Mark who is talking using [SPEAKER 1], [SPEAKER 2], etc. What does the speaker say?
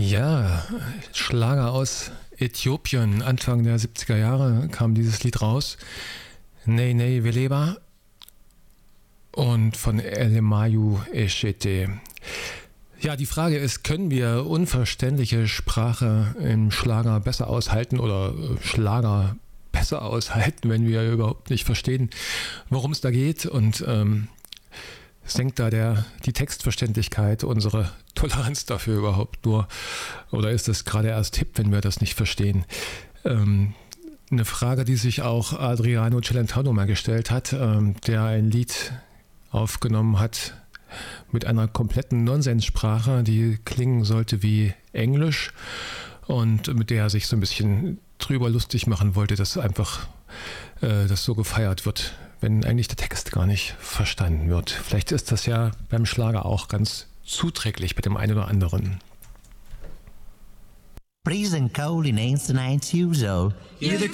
[SPEAKER 1] Ja, Schlager aus Äthiopien. Anfang der 70er Jahre kam dieses Lied raus. Nei Nei Weleba und von Elemayu Eshete. Ja, die Frage ist, können wir unverständliche Sprache im Schlager besser aushalten oder Schlager besser aushalten, wenn wir überhaupt nicht verstehen, worum es da geht, und senkt da die Textverständlichkeit unsere Toleranz dafür überhaupt nur? Oder ist das gerade erst hip, wenn wir das nicht verstehen? Eine Frage, die sich auch Adriano Celentano mal gestellt hat, der ein Lied aufgenommen hat mit einer kompletten Nonsenssprache, die klingen sollte wie Englisch und mit der er sich so ein bisschen drüber lustig machen wollte, dass einfach das so gefeiert wird, wenn eigentlich der Text gar nicht verstanden wird. Vielleicht ist das ja beim Schlager auch ganz zuträglich bei dem einen oder anderen.
[SPEAKER 2] Freezing cold in 1990 years old.
[SPEAKER 3] You're the